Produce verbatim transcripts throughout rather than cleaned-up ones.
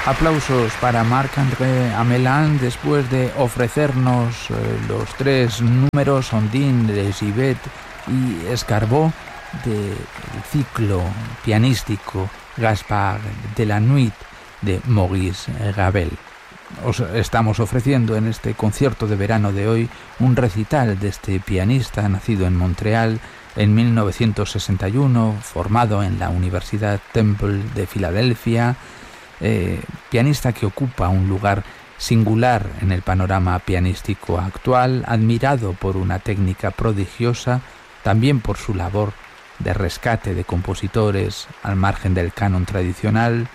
Aplausos para Marc-André Amelin después de ofrecernos eh, los tres números Ondine, Les Gibet y Escarbot del ciclo pianístico Gaspard de la Nuit de Maurice Ravel. Os estamos ofreciendo en este concierto de verano de hoy un recital de este pianista nacido en Montreal en mil novecientos sesenta y uno, formado en la Universidad Temple de Filadelfia, eh, pianista que ocupa un lugar singular en el panorama pianístico actual, admirado por una técnica prodigiosa, también por su labor de rescate de compositores al margen del canon tradicional,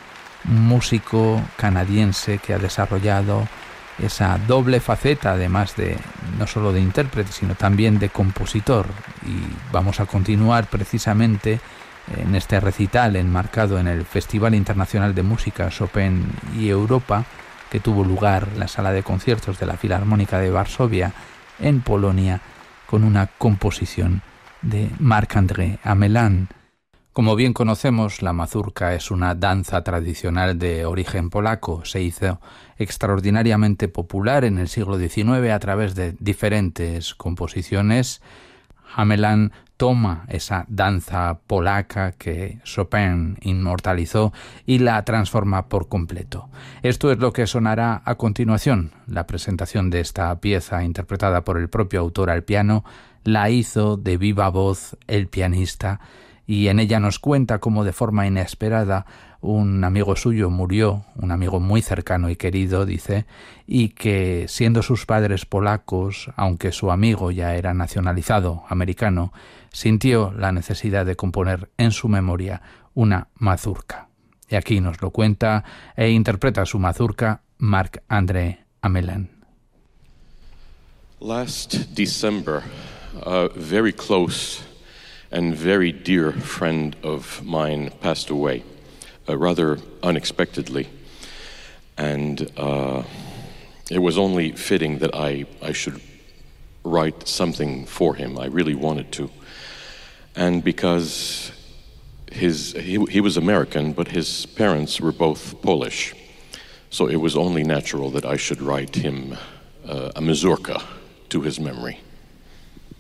un músico canadiense que ha desarrollado esa doble faceta, además de no solo de intérprete, sino también de compositor. Y vamos a continuar precisamente en este recital enmarcado en el Festival Internacional de Música Chopin y Europa, que tuvo lugar en la sala de conciertos de la Filarmónica de Varsovia, en Polonia, con una composición de Marc-André Amelin. Como bien conocemos, la mazurka es una danza tradicional de origen polaco. Se hizo extraordinariamente popular en el siglo diecinueve a través de diferentes composiciones. Amelin toma esa danza polaca que Chopin inmortalizó y la transforma por completo. Esto es lo que sonará a continuación. La presentación de esta pieza, interpretada por el propio autor al piano, la hizo de viva voz el pianista, y en ella nos cuenta cómo de forma inesperada un amigo suyo murió, un amigo muy cercano y querido, dice, y que siendo sus padres polacos, aunque su amigo ya era nacionalizado americano, sintió la necesidad de componer en su memoria una mazurka. Y aquí nos lo cuenta e interpreta su mazurka Marc-André Amelin. Last December, a very close and very dear friend of mine passed away, uh, rather unexpectedly. And uh, it was only fitting that I, I should write something for him. I really wanted to. And because his he, he was American, but his parents were both Polish. So it was only natural that I should write him uh, a mazurka to his memory.